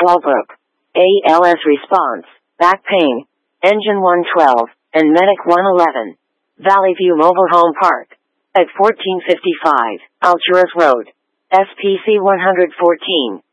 Fallbrook. ALS response, back pain, engine 112, and medic 111. Valley View Mobile Home Park. At 1455, Alturas Road. SPC 114.